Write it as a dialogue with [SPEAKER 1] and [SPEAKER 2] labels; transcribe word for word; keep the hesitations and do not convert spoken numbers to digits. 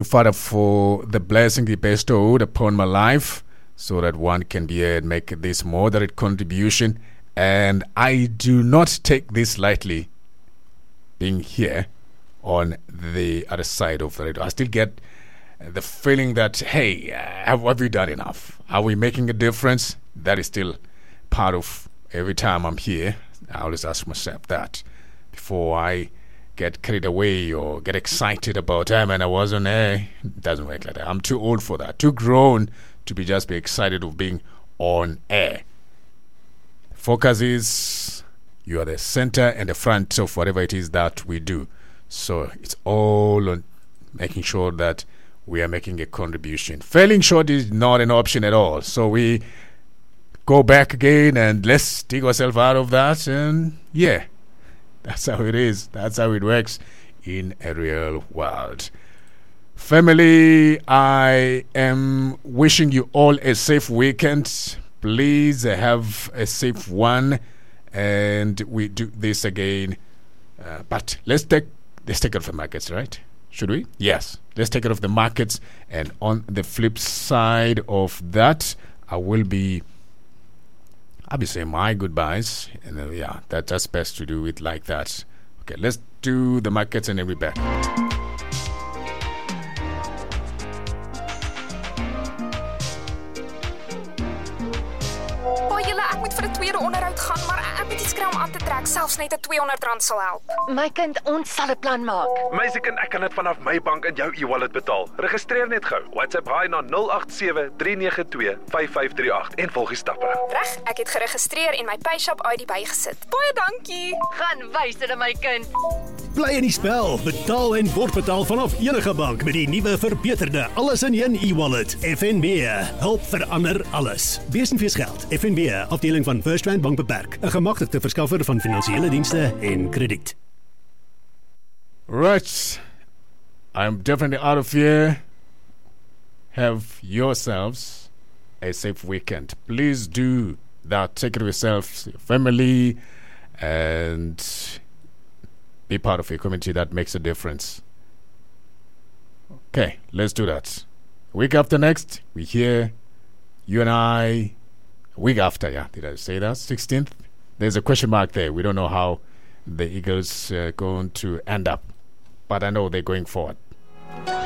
[SPEAKER 1] Father, for the blessing He bestowed upon my life, so that one can be here and make this moderate contribution. And I do not take this lightly, being here on the other side of the radio. I still get the feeling that, hey, have, have we done enough? Are we making a difference? That is still part of every time I'm here. I always ask myself that before I get carried away or get excited about, hey man, I was on air. It doesn't work like that. I'm too old for that. Too grown to be just be excited of being on air. Focus is you are the center and the front of whatever it is that we do. So it's all on making sure that we are making a contribution. Failing short is not an option at all. So we go back again and let's dig ourselves out of that. And yeah, that's how it is. That's how it works in a real world. Family, I am wishing you all a safe weekend. Please have a safe one. And we do this again. Uh, but let's take let's take it off the markets, right? Should we? Yes. Let's take it off the markets. And on the flip side of that, I will be I'll be saying my goodbyes. And uh, yeah, that, that's best to do it like that. Okay, let's do the markets and then we're back.
[SPEAKER 2] Ek moet vir 'n tweede onderhoud gaan, maar ek moet iets kry om aan te trek, selfs net 'n tweehonderd rand sal help.
[SPEAKER 3] My kind, ons sal 'n plan maak.
[SPEAKER 4] Meisiekind, ek kan dit vanaf my bank in jou e-wallet betaal. Registreer net gou. WhatsApp hi na nul agt sewe drie nege twee vyf vyf drie agt en volg die stappe.
[SPEAKER 2] Reg, ek het geregistreer en my PayShap I D bygesit. Baie dankie.
[SPEAKER 3] Gaan wys dit my kind.
[SPEAKER 5] Bly in die spel. Betaal en word betaal vanaf enige bank met die nuwe verbeterde alles in een e-wallet. F N B, help verander alles. Wees en wees geld. F N B, afdeling van FirstRand Bank beperk. 'n gemagtigde verskaffer van finansiële dienste en krediet.
[SPEAKER 1] Right. I'm definitely out of here. Have yourselves a safe weekend. Please do that. Take care of yourselves, your family, and be part of a community that makes a difference. Okay, let's do that. Week after next, we hear you and I. Week after, yeah, did I say that? sixteenth? There's a question mark there. We don't know how the Eagles are going to end up, but I know they're going forward.